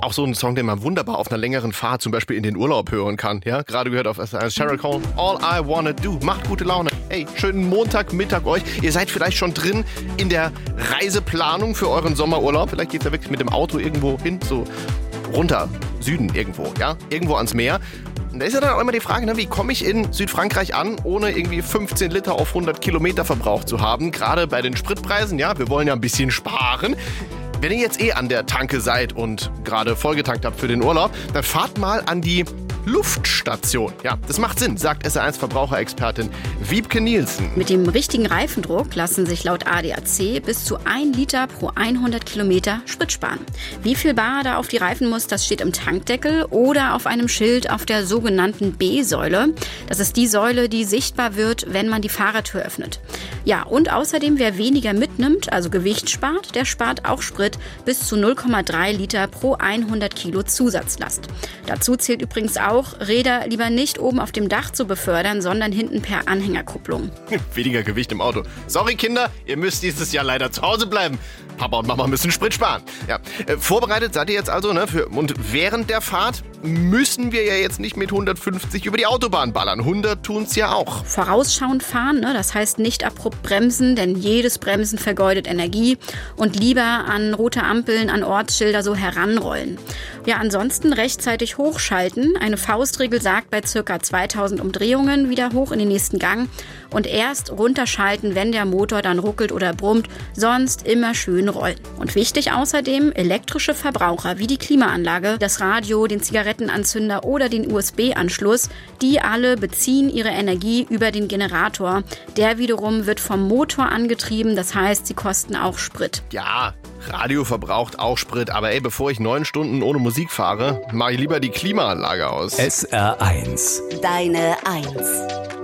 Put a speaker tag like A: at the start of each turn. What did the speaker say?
A: Auch so ein Song, den man wunderbar auf einer längeren Fahrt, zum Beispiel in den Urlaub hören kann. Ja, gerade gehört auf Sheryl Cole, All I Wanna Do. Macht gute Laune. Hey, schönen Montagmittag euch. Ihr seid vielleicht schon drin in der Reiseplanung für euren Sommerurlaub. Vielleicht geht's ja wirklich mit dem Auto irgendwo hin, so runter, Süden irgendwo, ja, irgendwo ans Meer. Und da ist ja dann auch immer die Frage, ne, wie komme ich in Südfrankreich an, ohne irgendwie 15 Liter auf 100 Kilometer verbraucht zu haben? Gerade bei den Spritpreisen, ja, wir wollen ja ein bisschen sparen. Wenn ihr jetzt an der Tanke seid und gerade vollgetankt habt für den Urlaub, dann fahrt mal an die Luftstation. Ja, das macht Sinn, sagt SR1-Verbraucherexpertin Wiebke Nielsen.
B: Mit dem richtigen Reifendruck lassen sich laut ADAC bis zu 1 Liter pro 100 Kilometer Sprit sparen. Wie viel bar da auf die Reifen muss, das steht im Tankdeckel oder auf einem Schild auf der sogenannten B-Säule. Das ist die Säule, die sichtbar wird, wenn man die Fahrertür öffnet. Ja, und außerdem, wer weniger mitnimmt, also Gewicht spart, der spart auch Sprit bis zu 0,3 Liter pro 100 Kilo Zusatzlast. Dazu zählt übrigens auch, Räder lieber nicht oben auf dem Dach zu befördern, sondern hinten per Anhängerkupplung.
A: Weniger Gewicht im Auto. Sorry Kinder, ihr müsst dieses Jahr leider zu Hause bleiben. Papa und Mama müssen Sprit sparen. Ja. Vorbereitet seid ihr jetzt also, ne? Und während der Fahrt müssen wir ja jetzt nicht mit 150 über die Autobahn ballern. 100 tun's ja auch.
B: Vorausschauend fahren, ne? Das heißt nicht abrupt bremsen, denn jedes Bremsen vergeudet Energie. Und lieber an rote Ampeln, an Ortsschilder so heranrollen. Ja, ansonsten rechtzeitig hochschalten. Eine Faustregel sagt bei ca. 2000 Umdrehungen wieder hoch in den nächsten Gang. Und erst runterschalten, wenn der Motor dann ruckelt oder brummt. Sonst immer schön rollen. Und wichtig außerdem, elektrische Verbraucher wie die Klimaanlage, das Radio, den Zigarettenanzünder oder den USB-Anschluss, die alle beziehen ihre Energie über den Generator. Der wiederum wird vom Motor angetrieben, das heißt, sie kosten auch Sprit.
A: Ja, Radio verbraucht auch Sprit, aber bevor ich 9 Stunden ohne Musik fahre, mache ich lieber die Klimaanlage aus.
C: SR1.
D: Deine 1.